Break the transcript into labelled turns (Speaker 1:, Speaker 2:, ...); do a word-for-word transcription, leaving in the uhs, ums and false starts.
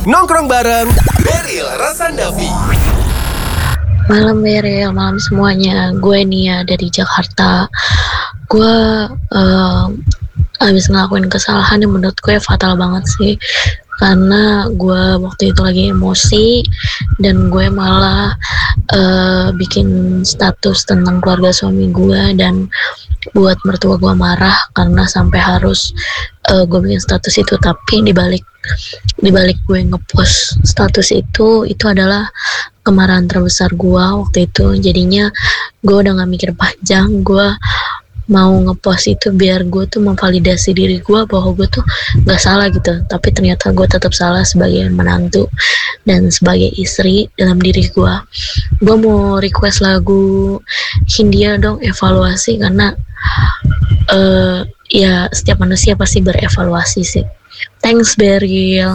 Speaker 1: Nongkrong bareng Beril Rasandavi.
Speaker 2: Malam Beril, malam semuanya. Gue Nia dari Jakarta. Gue uh, habis ngelakuin kesalahan yang menurut gue fatal banget sih. Karena gue waktu itu lagi emosi dan gue malah uh, bikin status tentang keluarga suami gue dan buat mertua gue marah karena sampai harus uh, gue bikin status itu. Tapi dibalik dibalik gue ngepost status itu itu adalah kemarahan terbesar gue waktu itu. Jadinya gue udah gak mikir panjang, gue mau ngepost itu biar gue tuh memvalidasi diri gue bahwa gue tuh gak salah gitu. Tapi ternyata gue tetap salah sebagai menantu dan sebagai istri dalam diri gue. Gue mau request lagu Hindia dong, Evaluasi, karena uh, ya setiap manusia pasti berevaluasi sih. Thanks Beril.